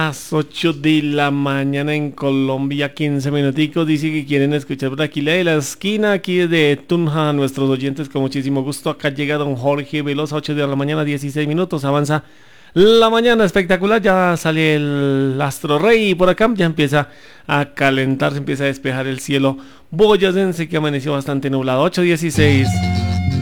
Las 8 de la mañana en Colombia, 15 minuticos. Dice que quieren escuchar por aquí la de la esquina, aquí desde Tunja, nuestros oyentes con muchísimo gusto. Acá llega don Jorge Velosa, 8 de la mañana, 16 minutos. Avanza la mañana espectacular, ya sale el astro rey y por acá ya empieza a calentar, se empieza a despejar el cielo boyacense que amaneció bastante nublado. 8:16.